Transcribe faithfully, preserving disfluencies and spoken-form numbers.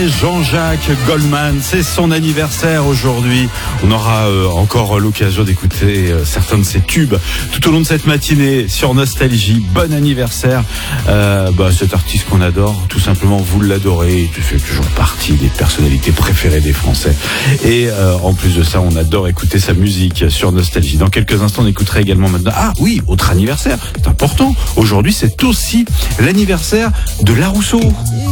s'appelait Jean-Jacques Goldman. C'est son anniversaire aujourd'hui. On aura euh, encore l'occasion d'écouter euh, certains de ses tubes tout au long de cette matinée sur Nostalgie. Bon anniversaire. Euh, bah, cet artiste qu'on adore, tout simplement, vous l'adorez. Il fait toujours partie des personnalités préférées des Français. Et euh, en plus de ça, on adore écouter sa musique sur Nostalgie. Dans quelques instants, on écoutera également maintenant... Ah oui, autre anniversaire. C'est important. Aujourd'hui, c'est aussi l'anniversaire de La Rousseau.